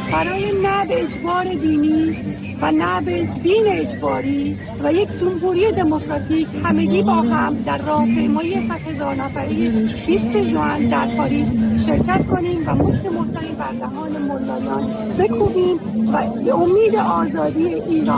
برای نه به اجبار دینی و نه به دین اجباری و یک جمهوری دموکراتیک همگی با هم در راهپیمایی 100,000 نفره 20 ژوئن در پاریس شرکت کنیم و مشت محکمی بر دهان ملایان بکوبیم و به امید آزادی ایران